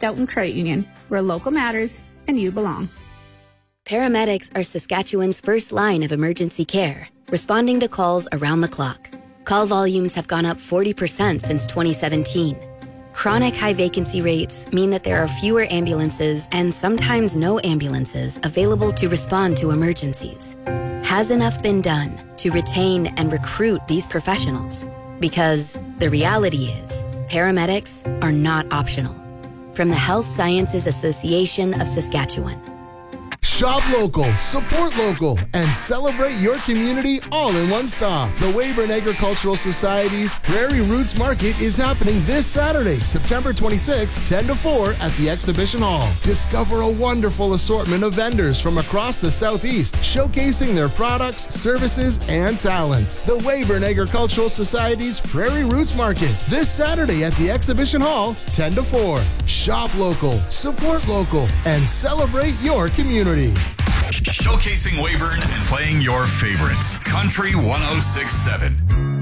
Stoughton Credit Union, where local matters and you belong. Paramedics are Saskatchewan's first line of emergency care, responding to calls around the clock. Call volumes have gone up 40% since 2017. Chronic high vacancy rates mean that there are fewer ambulances and sometimes no ambulances available to respond to emergencies. Has enough been done to retain and recruit these professionals? Because the reality is, paramedics are not optional. From the Health Sciences Association of Saskatchewan. Shop local, support local, and celebrate your community all in one stop. The Weyburn Agricultural Society's Prairie Roots Market is happening this Saturday, September 26th, 10 to 4 at the Exhibition Hall. Discover a wonderful assortment of vendors from across the Southeast, showcasing their products, services, and talents. The Weyburn Agricultural Society's Prairie Roots Market, this Saturday at the Exhibition Hall, 10 to 4. Shop local, support local, and celebrate your community. Showcasing Weyburn and playing your favorites. Country 106.7.